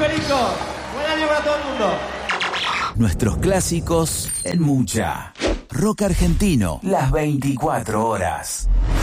Perico. Buen año para todo el mundo. Nuestros clásicos en Mucha. Rock argentino, las 24 horas.